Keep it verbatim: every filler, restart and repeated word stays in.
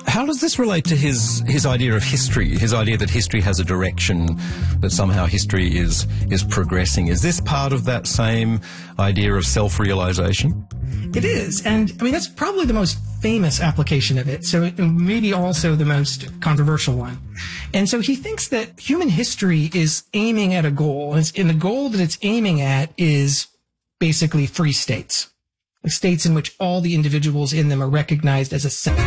How does this relate to his his idea of history, his idea that history has a direction, that somehow history is is progressing? Is this part of that same idea of self-realization? It is, and I mean, that's probably the most famous application of it, so it, maybe also the most controversial one. And so he thinks that human history is aiming at a goal, and the goal that it's aiming at is basically free states, states in which all the individuals in them are recognized as a